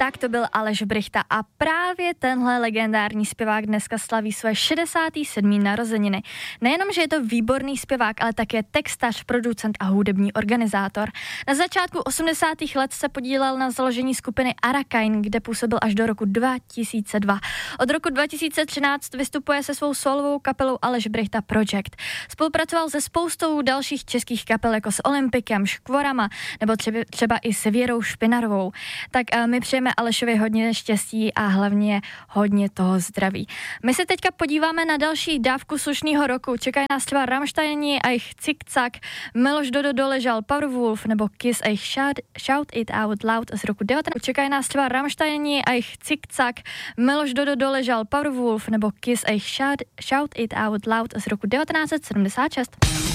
Tak to byl Aleš Brychta a právě tenhle legendární zpěvák dneska slaví své 67. narozeniny. Nejenom, že je to výborný zpěvák, ale také textař, producent a hudební organizátor. Na začátku 80. let se podílel na založení skupiny Arakain, kde působil až do roku 2002. Od roku 2013 vystupuje se svou solovou kapelou Aleš Brychta Project. Spolupracoval se spoustou dalších českých kapel jako s Olympikem, Škvorama nebo třeba i s Věrou Špinarovou. Tak my přejeme Alešovi hodně štěstí a hlavně hodně toho zdraví. My se teďka podíváme na další dávku slušného roku. Čekají nás třeba Rammsteini a jejich Zick-Zack, Miloš Dodo doležal Powerwolf nebo Kiss a jejich Shout It Out Loud z roku 19. Čekají nás třeba Rammsteini a jejich Zick-Zack, Miloš Dodo doležal Powerwolf nebo Kiss a jejich Shout It Out Loud z roku 1976.